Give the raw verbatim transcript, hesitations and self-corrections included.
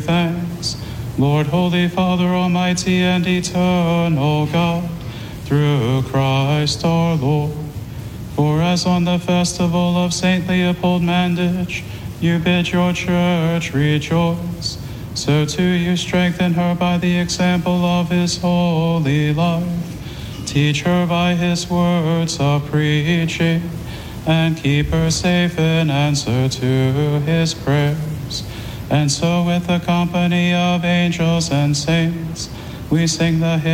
thanks. Lord, Holy Father, Almighty and Eternal God, through Christ our Lord. For as on the festival of Saint Leopold Mandich, you bid your church rejoice, so too you strengthen her by the example of his holy life. Teach her by his words of preaching, and keep her safe in answer to his prayers. And so with the company of angels and saints, we sing the hymn.